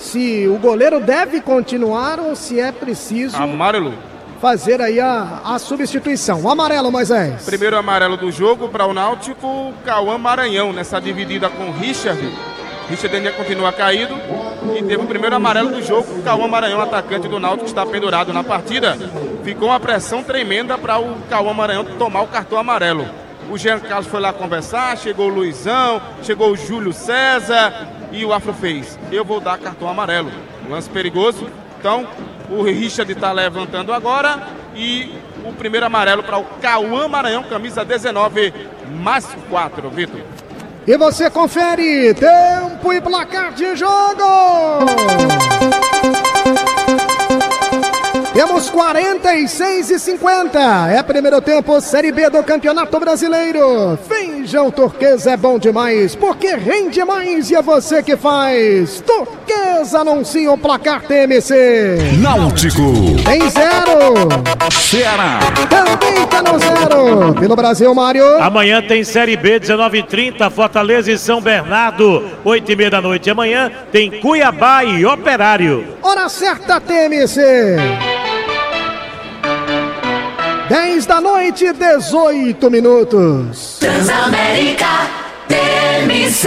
se o goleiro deve continuar ou se é preciso amarelo fazer aí a substituição. O amarelo, Moisés. Primeiro amarelo do jogo para o Náutico, Cauã Maranhão, nessa dividida com Richard. Richard ainda continua caído e teve o primeiro amarelo do jogo. Cauã Maranhão, atacante do Náutico, está pendurado na partida. Ficou uma pressão tremenda para o Cauã Maranhão tomar o cartão amarelo. O Jean Carlos foi lá conversar, chegou o Luizão, chegou o Júlio César e o Afro fez: eu vou dar cartão amarelo. Um lance perigoso. Então, o Richard está levantando agora e o primeiro amarelo para o Cauã Maranhão, camisa 19, mais 4, Vitor. E você confere tempo e placar de jogo. Temos 46:50. É primeiro tempo, Série B do Campeonato Brasileiro. Feijão Turquesa é bom demais, porque rende mais e é você que faz. Turquesa anuncia o placar TMC. Náutico Tem 0. Ceará Também tá no 0. Pelo Brasil, Mário. Amanhã tem Série B, 19h30, Fortaleza e São Bernardo, 8h30 da noite. Amanhã tem Cuiabá e Operário. Hora certa, TMC. 10 da noite, 18 minutos. Transamérica TMC.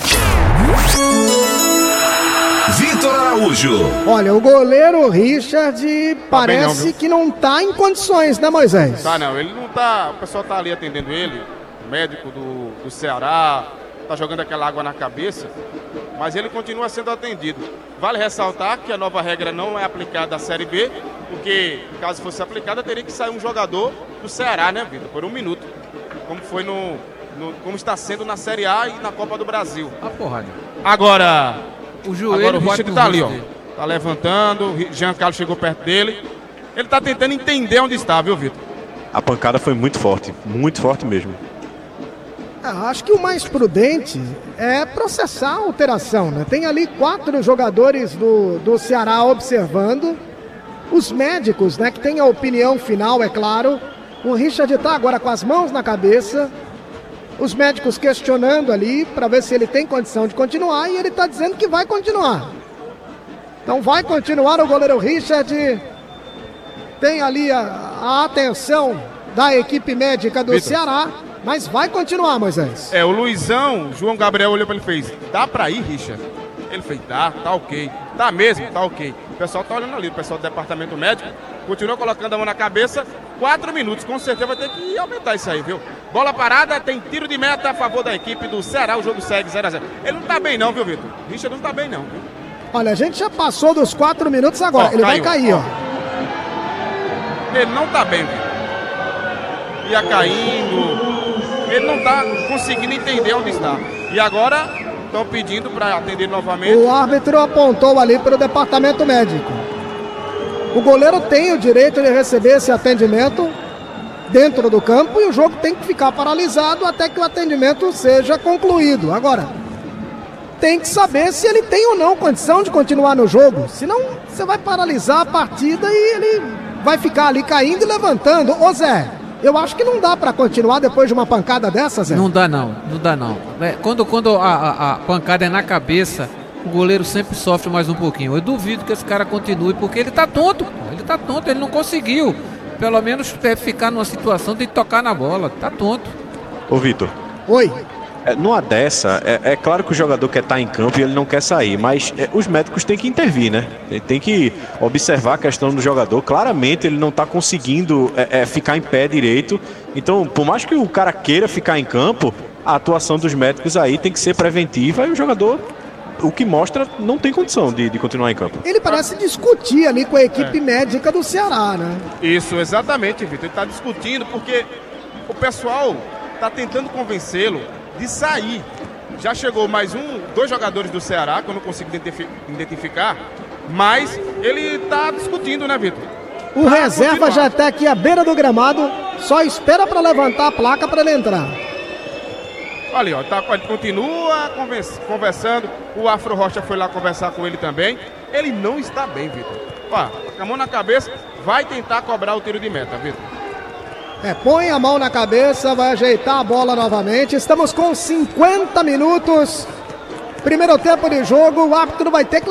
Vitor Araújo. Olha, o goleiro Richard parece não, que não tá em condições, né, Moisés? Tá não, ele não tá, o pessoal tá ali atendendo ele, o médico do Ceará, tá jogando aquela água na cabeça, mas ele continua sendo atendido. Vale ressaltar que a nova regra não é aplicada à Série B, porque caso fosse aplicada teria que sair um jogador do Ceará, né, Vitor, por 1 minuto, como foi como está sendo na Série A e na Copa do Brasil. A porrada. Agora o joelho o Richard bate tá ali, ó, dele. tá levantando, o Jean Carlos chegou perto dele, ele tá tentando entender onde está, viu, Vitor? A pancada foi muito forte mesmo. Acho que o mais prudente é processar a alteração, né? Tem ali 4 jogadores do Ceará observando. Os médicos, né, que tem a opinião final, é claro. O Richard tá agora com as mãos na cabeça. Os médicos questionando ali para ver se ele tem condição de continuar e ele tá dizendo que vai continuar. Então vai continuar o goleiro Richard. Tem ali a atenção da equipe médica do Ceará. Mas vai continuar, Moisés. O Luizão, João Gabriel olhou para ele e fez: dá pra ir, Richard? Ele fez: tá ok. Tá mesmo? Tá ok. O pessoal tá olhando ali, o pessoal do departamento médico continua colocando a mão na cabeça. 4 minutos, com certeza vai ter que aumentar isso aí, viu? Bola parada, tem tiro de meta a favor da equipe do Ceará, o jogo segue 0-0. Ele não tá bem não, viu, Vitor? Richard não tá bem não, viu? Olha, a gente já passou dos 4 minutos agora, ele caiu, vai cair, ó. Ele não tá bem, Vitor. Ia caindo. Ele não está conseguindo entender onde está. E agora estão pedindo para atender novamente. O árbitro apontou ali para o departamento médico. O goleiro tem o direito de receber esse atendimento dentro do campo e o jogo tem que ficar paralisado até que o atendimento seja concluído. Agora, tem que saber se ele tem ou não condição de continuar no jogo. Senão, você vai paralisar a partida e ele vai ficar ali caindo e levantando. Ô Zé, eu acho que não dá pra continuar depois de uma pancada dessa, Zé. Não dá não. Quando a pancada é na cabeça, o goleiro sempre sofre mais um pouquinho. Eu duvido que esse cara continue, porque ele tá tonto, ele não conseguiu, pelo menos ficar numa situação de tocar na bola, tá tonto. Ô Vitor. Oi. Numa dessa, é claro que o jogador quer estar em campo e ele não quer sair, mas os médicos têm que intervir, né? Tem que observar a questão do jogador. Claramente ele não está conseguindo ficar em pé direito. Então, por mais que o cara queira ficar em campo, a atuação dos médicos aí tem que ser preventiva e o jogador, o que mostra, não tem condição de continuar em campo. Ele parece discutir ali com a equipe médica do Ceará, né? Isso, exatamente, Vitor. Ele está discutindo porque o pessoal está tentando convencê-lo de sair. Já chegou mais 2 jogadores do Ceará, que eu não consigo identificar, mas ele está discutindo, né, Vitor? O reserva já está aqui à beira do gramado, só espera para levantar a placa para ele entrar. Olha, ó, ele continua conversando, o Afro Rocha foi lá conversar com ele também. Ele não está bem, Vitor. Ó, com a mão na cabeça, vai tentar cobrar o tiro de meta, Vitor. Põe a mão na cabeça, vai ajeitar a bola novamente. Estamos com 50 minutos. Primeiro tempo de jogo, o árbitro vai ter que